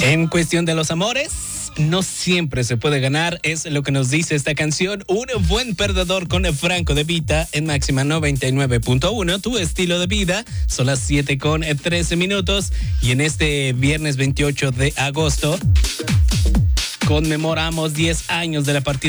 En cuestión de los amores, no siempre se puede ganar, es lo que nos dice esta canción. Un buen perdedor con Franco De Vita en Máxima 99.1, tu estilo de vida. Son las 7:13 y en este viernes 28 de agosto conmemoramos 10 años de la partida